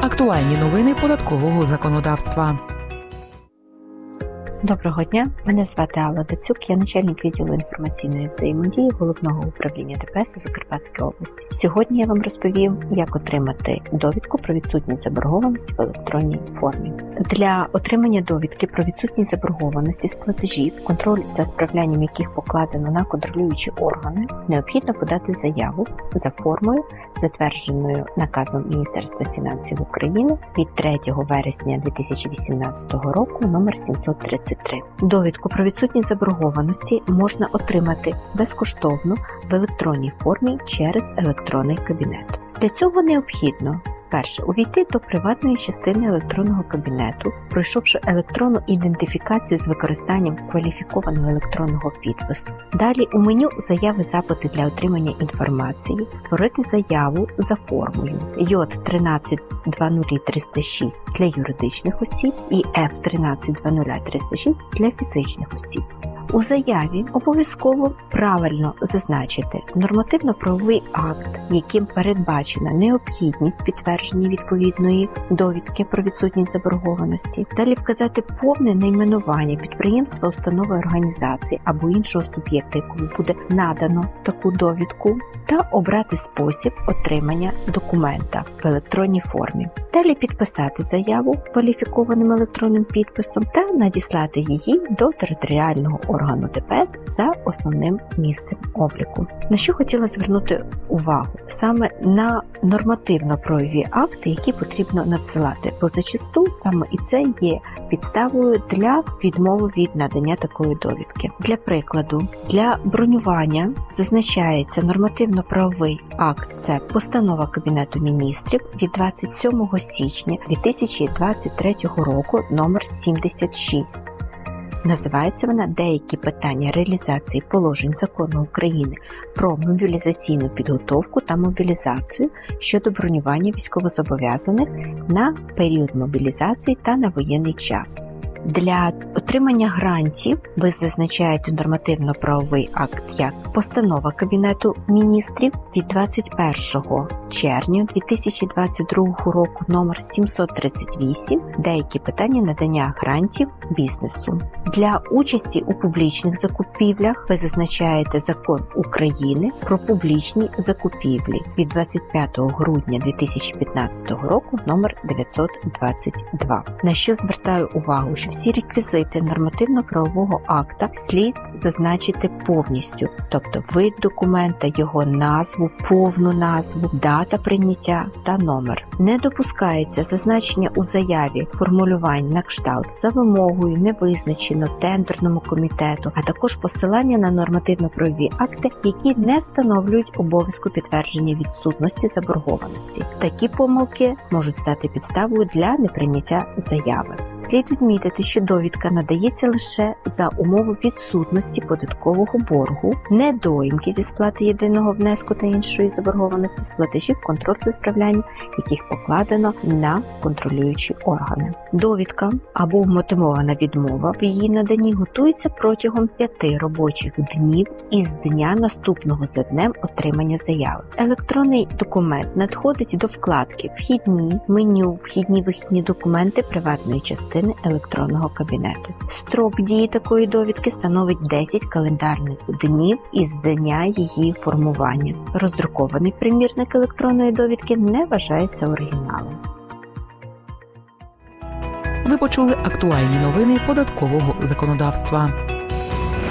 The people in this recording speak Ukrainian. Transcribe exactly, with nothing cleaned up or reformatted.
Актуальні новини податкового законодавства. Доброго дня, мене звати Алла Дацюк, я начальник відділу інформаційної взаємодії Головного управління ДПС у Закарпатській області. Сьогодні я вам розповім, як отримати довідку про відсутність заборгованості в електронній формі. Для отримання довідки про відсутність заборгованості з платежів, контроль за справлянням яких покладено на контролюючі органи, необхідно подати заяву за формою, затвердженою наказом Міністерства фінансів України від третього вересня дві тисячі вісімнадцятого року номер сімсот тридцять три. Довідку про відсутність заборгованості можна отримати безкоштовно в електронній формі через електронний кабінет. Для цього необхідно: перше, увійти до приватної частини електронного кабінету, пройшовши електронну ідентифікацію з використанням кваліфікованого електронного підпису. Далі у меню «Заяви, запити для отримання інформації» створити заяву за формою Й тринадцять двадцять нуль триста шість для юридичних осіб і Ф тринадцять двадцять нуль триста шість для фізичних осіб. У заяві обов'язково правильно зазначити нормативно-правовий акт, яким передбачена необхідність підтвердження відповідної довідки про відсутність заборгованості. Далі вказати повне найменування підприємства, установи, організації або іншого суб'єкта, якому буде надано таку довідку, та обрати спосіб отримання документа в електронній формі. Далі підписати заяву кваліфікованим електронним підписом та надіслати її до територіального органу ДПС за основним місцем обліку. На що хотіла звернути увагу? Саме на нормативно-правові акти, які потрібно надсилати, бо зачасту саме і це є підставою для відмови від надання такої довідки. Для прикладу, для бронювання зазначається нормативно-правовий акт – це постанова Кабінету міністрів від двадцять сьомого січня дві тисячі двадцять третього року номер сімдесят шість. Називається вона «Деякі питання реалізації положень Закону України про мобілізаційну підготовку та мобілізацію щодо бронювання військовозобов'язаних на період мобілізації та на воєнний час». Для отримання грантів ви зазначаєте нормативно-правовий акт як постанова Кабінету міністрів від двадцять першого червня дві тисячі двадцять другого року номер сімсот тридцять вісім «Деякі питання надання грантів бізнесу». Для участі у публічних закупівлях ви зазначаєте Закон України про публічні закупівлі від двадцять п'ятого грудня дві тисячі п'ятнадцятого року номер дев'ятсот двадцять два. На що звертаю увагу, що всі реквізити нормативно-правового акта слід зазначити повністю, тобто вид документа, його назву, повну назву, дата прийняття та номер. Не допускається зазначення у заяві формулювань на кшталт «за вимогою не визначено тендерному комітету», а також посилання на нормативно-правові акти, які не встановлюють обов'язку підтвердження відсутності заборгованості. Такі помилки можуть стати підставою для неприйняття заяви. Слід відмітити, що довідка надається лише за умови відсутності податкового боргу, недоїмки зі сплати єдиного внеску та іншої заборгованості з платежів, контроль за справлянням яких покладено на контролюючі органи. Довідка або вмотивована відмова в її наданні готується протягом п'яти робочих днів із дня наступного за днем отримання заяви. Електронний документ надходить до вкладки «Вхідні», меню «Вхідні-вихідні документи» приватної частини електронного кабінету. Строк дії такої довідки становить десять календарних днів із дня її формування. Роздрукований примірник електронної довідки не вважається оригіналом. Ви почули актуальні новини податкового законодавства.